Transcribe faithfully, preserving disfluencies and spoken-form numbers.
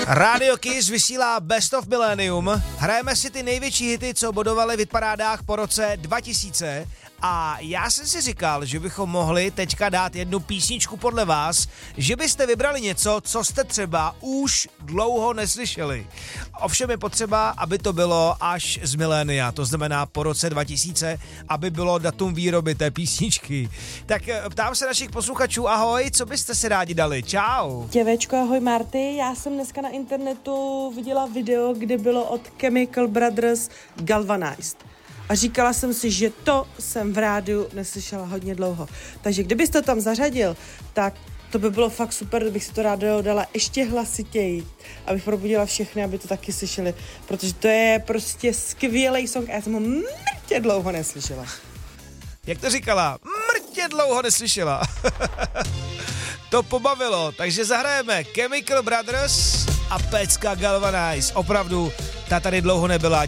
Radio Kiss vysílá Best of Millennium. Hrajeme si ty největší hity, co bodovaly v hitparádách po roce dva tisíce. A já jsem si říkal, že bychom mohli teďka dát jednu písničku podle vás, že byste vybrali něco, co jste třeba už dlouho neslyšeli. Ovšem je potřeba, aby to bylo až z milénia, to znamená po roce dva tisíce, aby bylo datum výroby té písničky. Tak ptám se našich posluchačů, ahoj, co byste si rádi dali? Čau. Děvečko, ahoj Marty, já jsem dneska na internetu viděla video, kde bylo od Chemical Brothers Galvanized. A říkala jsem si, že to jsem v rádiu neslyšela hodně dlouho. Takže kdybyste to tam zařadil, tak to by bylo fakt super, kdybych si to rádio dala ještě hlasitěji, abych probudila všechny, aby to taky slyšeli, protože to je prostě skvělý song a já jsem ho mrtě dlouho neslyšela. Jak to říkala? Mrtě dlouho neslyšela. To pobavilo, takže zahrajeme Chemical Brothers a pecka Galvanize. Opravdu, ta tady dlouho nebyla.